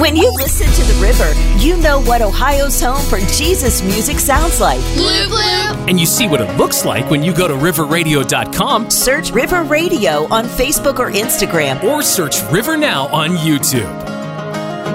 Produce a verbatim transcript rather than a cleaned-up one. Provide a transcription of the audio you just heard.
When you listen to The River, you know what Ohio's home for Jesus music sounds like. Bloop, bloop. And you see what it looks like when you go to river radio dot com. Search River Radio on Facebook or Instagram. Or search River Now on YouTube.